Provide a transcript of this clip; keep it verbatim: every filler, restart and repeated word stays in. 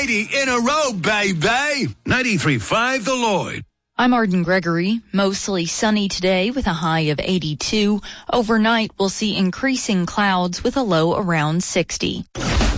eighty in a row, baby. ninety-three point five The Lloyd. I'm Arden Gregory. Mostly sunny today with a high of eighty-two. Overnight, we'll see increasing clouds with a low around sixty.